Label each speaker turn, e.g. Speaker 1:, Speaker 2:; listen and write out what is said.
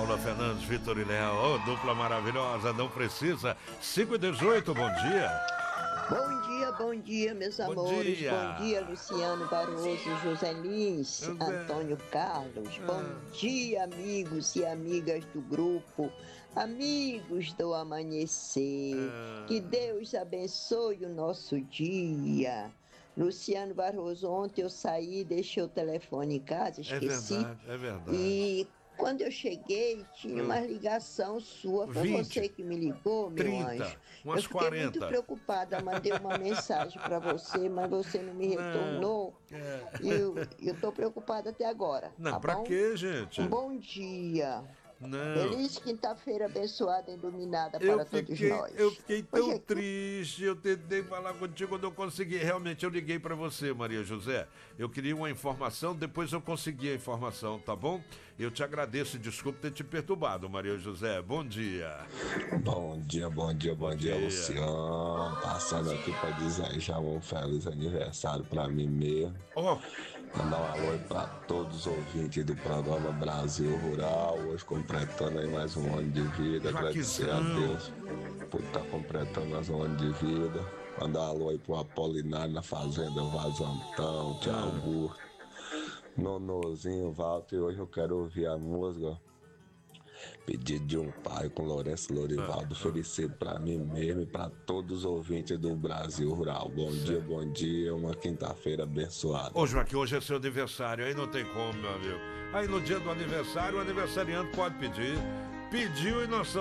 Speaker 1: Paula Fernandes, Vitor e Léo, oh, dupla maravilhosa, não precisa. 5h18, bom dia.
Speaker 2: Bom dia, meus
Speaker 1: Bom
Speaker 2: amores.
Speaker 1: dia.
Speaker 2: Bom dia, Luciano Barroso, José Lins, Antônio Carlos. Bom dia, amigos e amigas do grupo, amigos do amanhecer. Que Deus abençoe o nosso dia. Luciano Barroso, ontem eu saí, deixei o telefone em casa, esqueci.
Speaker 1: É verdade.
Speaker 2: E quando eu cheguei, tinha uma ligação sua. Foi
Speaker 1: 20,
Speaker 2: você que me ligou, meu
Speaker 1: 30,
Speaker 2: anjo.
Speaker 1: umas
Speaker 2: Eu fiquei
Speaker 1: 40.
Speaker 2: muito preocupada. Mandei uma mensagem para você, mas você não me retornou. E eu tô preocupada até agora.
Speaker 1: Não,
Speaker 2: tá
Speaker 1: pra
Speaker 2: bom?
Speaker 1: quê, gente?
Speaker 2: Um bom dia.
Speaker 1: Não.
Speaker 2: Feliz quinta-feira abençoada e iluminada
Speaker 1: Eu
Speaker 2: para todos
Speaker 1: fiquei,
Speaker 2: nós.
Speaker 1: eu fiquei tão
Speaker 2: Hoje é
Speaker 1: triste, eu tentei falar contigo, eu não consegui. Realmente, eu liguei pra você, Maria José. Eu queria uma informação, depois eu consegui a informação, tá bom? Eu te agradeço, desculpe ter te perturbado, Maria José. Bom dia.
Speaker 3: Bom dia, Luciano. Passando aqui para desejar um feliz aniversário para mim mesmo.
Speaker 1: Ó,
Speaker 3: Mandar um alô para todos os ouvintes do programa Brasil Rural. Hoje completando aí mais um ano de vida. Agradecer a Deus por estar completando mais um ano de vida. Mandar um alô aí pro Apolinário na Fazenda Vazantão, Tia Augusto, Nonozinho, Walter. E hoje eu quero ouvir a música Pedido de um Pai com Lourenço Lorivaldo, oferecido para mim mesmo e para todos os ouvintes do Brasil Rural. Bom dia, uma quinta-feira abençoada.
Speaker 1: ô Joaquim, hoje é seu aniversário, aí não tem como, meu amigo. Aí no dia do aniversário, o aniversariante pode pedir. Pediu e nós